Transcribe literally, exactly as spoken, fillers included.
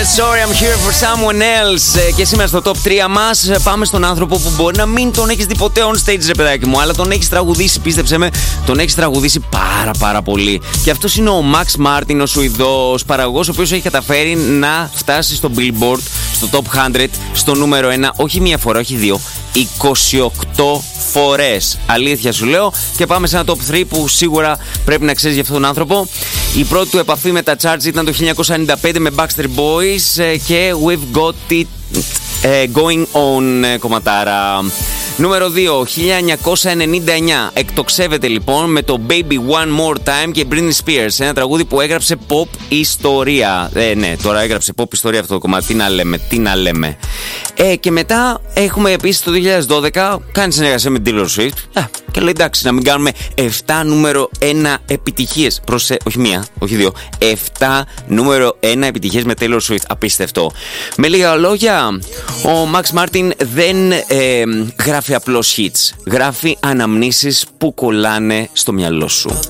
Sorry, I'm here for someone else. Και σήμερα στο top τρία μας πάμε στον άνθρωπο που μπορεί να μην τον έχεις δει ποτέ on stage, ρε παιδάκι μου, αλλά τον έχεις τραγουδήσει, πίστεψε με, τον έχεις τραγουδήσει πάρα πάρα πολύ. Και αυτός είναι ο Max Martin, ο Σουηδός παραγωγός, ο οποίος έχει καταφέρει να φτάσει στο Billboard, στο top εκατό, στο νούμερο ένα, όχι μία φορά, όχι δύο, είκοσι οκτώ φορές. Αλήθεια σου λέω. Και πάμε σε ένα top τρία που σίγουρα πρέπει να ξέρεις για αυτόν τον άνθρωπο. Η πρώτη του επαφή με τα charts ήταν το χίλια εννιακόσια ενενήντα πέντε με Backstreet Boys και We've Got It Going On κομματάρα. Νούμερο δύο, χίλια εννιακόσια ενενήντα εννιά. Εκτοξεύεται λοιπόν με το Baby One More Time και Britney Spears. Ένα τραγούδι που έγραψε pop ιστορία. Ε, ναι, τώρα έγραψε pop ιστορία αυτό το κομμάτι. Τι να λέμε, τι να λέμε. Ε, και μετά έχουμε επίσης το δύο χιλιάδες δώδεκα κάνει συνεργασία με Taylor Swift. Ε, και λέει εντάξει, να μην κάνουμε επτά νούμερο ένα επιτυχίες. Προσε... Όχι μία, όχι δύο. επτά νούμερο ένα επιτυχίες με Taylor Swift. Απίστευτο. Με λίγα λόγια, ο Max Martin δεν ε, γράφει απλώς hits. Γράφει αναμνήσεις που κολλάνε στο μυαλό σου.